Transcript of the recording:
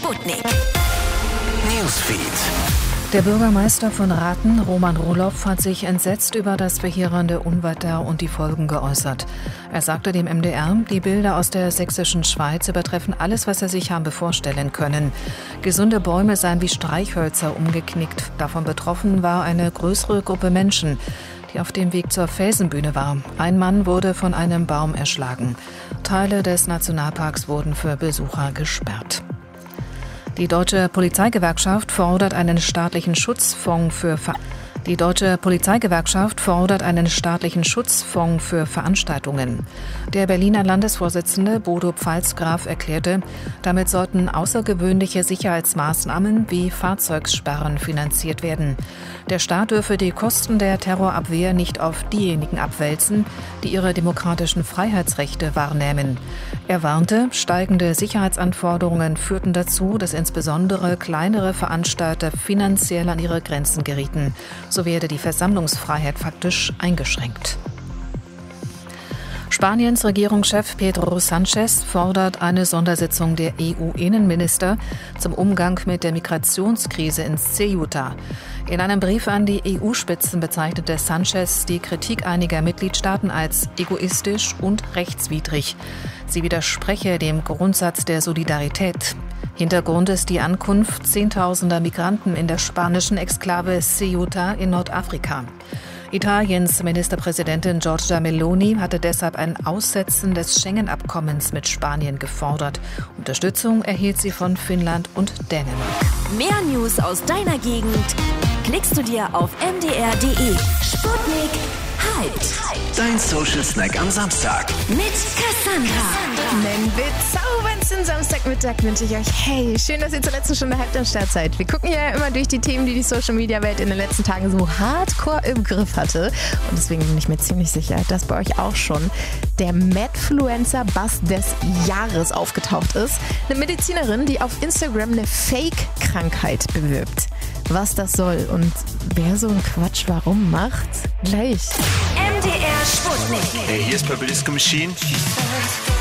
Sputnik Newsfeed. Der Bürgermeister von Rathen, Roman Roloff, hat sich entsetzt über das verheerende Unwetter und die Folgen geäußert. Er sagte dem MDR, die Bilder aus der sächsischen Schweiz übertreffen alles, was er sich habe vorstellen können. Gesunde Bäume seien wie Streichhölzer umgeknickt. Davon betroffen war eine größere Gruppe Menschen, die auf dem Weg zur Felsenbühne war. Ein Mann wurde von einem Baum erschlagen. Teile des Nationalparks wurden für Besucher gesperrt. Die Deutsche Polizeigewerkschaft fordert einen staatlichen Schutzfonds für Veranstaltungen. Der Berliner Landesvorsitzende Bodo Pfalzgraf erklärte, damit sollten außergewöhnliche Sicherheitsmaßnahmen wie Fahrzeugsperren finanziert werden. Der Staat dürfe die Kosten der Terrorabwehr nicht auf diejenigen abwälzen, die ihre demokratischen Freiheitsrechte wahrnehmen. Er warnte, steigende Sicherheitsanforderungen führten dazu, dass insbesondere kleinere Veranstalter finanziell an ihre Grenzen gerieten. So werde die Versammlungsfreiheit faktisch eingeschränkt. Spaniens Regierungschef Pedro Sánchez fordert eine Sondersitzung der EU-Innenminister zum Umgang mit der Migrationskrise in Ceuta. In einem Brief an die EU-Spitzen bezeichnete Sánchez die Kritik einiger Mitgliedstaaten als egoistisch und rechtswidrig. Sie widerspreche dem Grundsatz der Solidarität. Hintergrund ist die Ankunft Zehntausender Migranten in der spanischen Exklave Ceuta in Nordafrika. Italiens Ministerpräsidentin Giorgia Meloni hatte deshalb ein Aussetzen des Schengen-Abkommens mit Spanien gefordert. Unterstützung erhielt sie von Finnland und Dänemark. Mehr News aus deiner Gegend klickst du dir auf mdr.de. Sputnik Hyped. Dein Social Snack am Samstag. Mit Cassandra. Einen bezaubernden Samstagmittag wünsche ich euch. Hey, schön, dass ihr zur letzten Stunde Hyped am Start seid. Wir gucken ja immer durch die Themen, die die Social-Media-Welt in den letzten Tagen so hardcore im Griff hatte. Und deswegen bin ich mir ziemlich sicher, dass bei euch auch schon der Madfluencer-Bass des Jahres aufgetaucht ist. Eine Medizinerin, die auf Instagram eine Fake-Krankheit bewirbt. Was das soll und wer so einen Quatsch warum macht, gleich. MDR Sputnik. Hey, hier ist Purple Disco Machine.